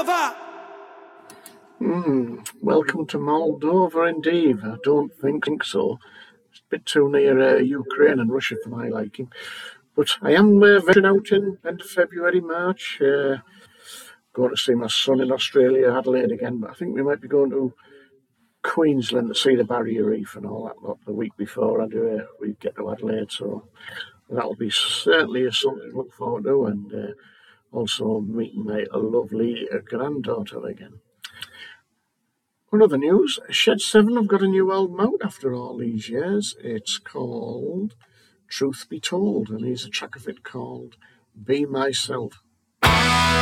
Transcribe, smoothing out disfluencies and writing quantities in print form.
Moldova! Welcome to Moldova, indeed. I don't think so. It's a bit too near Ukraine and Russia for my liking. But I am venturing out in end of February, March. Going to see my son in Australia, Adelaide again. But I think we might be going to Queensland to see the Barrier Reef and all that lot the week before we get to Adelaide. So that'll be certainly something to look forward to, and also meeting my lovely granddaughter again. On other news, Shed 7 have got a new album out after all these years. It's called Truth Be Told, and here's a track of it called Be Myself.